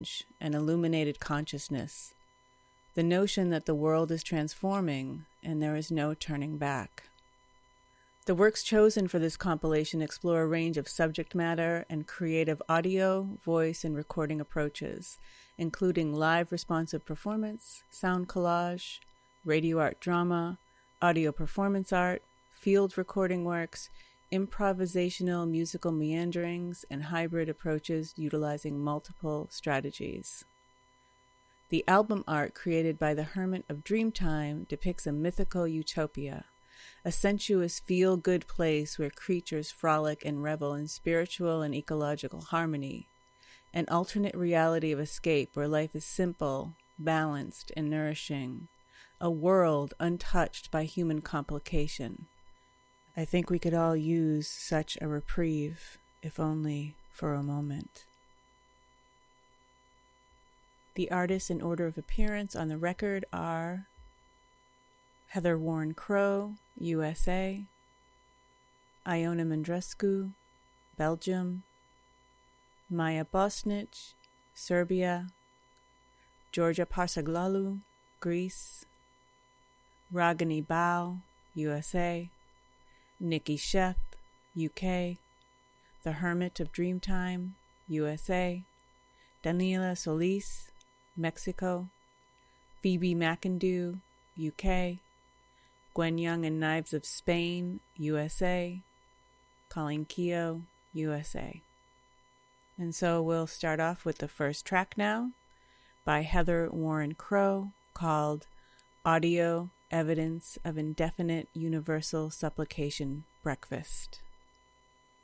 and illuminated consciousness. The notion that the world is transforming and there is no turning back. The works chosen for this compilation explore a range of subject matter and creative audio, voice, and recording approaches, including live responsive performance, sound collage, radio art drama, audio performance art, field recording works, improvisational musical meanderings, and hybrid approaches utilizing multiple strategies. The album art created by the Hermit of Dreamtime depicts a mythical utopia, a sensuous feel-good place where creatures frolic and revel in spiritual and ecological harmony, an alternate reality of escape where life is simple, balanced, and nourishing, a world untouched by human complication. I think we could all use such a reprieve, if only for a moment. The artists in order of appearance on the record are Heather Warren Crow, USA, Iona Mândrescu, Belgium, Maya Bosnic, Serbia, Georgia Parsaglalu, Greece, Ragini Bao, USA, Nikki Shep, UK, The Hermit of Dreamtime, USA, Daniela Solis, Mexico, Phoebe McIndoe, UK, Gwen Young and Knives of Spain, USA, Colleen Keogh, USA. And so we'll start off with the first track now by Heather Warren Crow called Audio Evidence of Indefinite Universal Supplication Breakfast.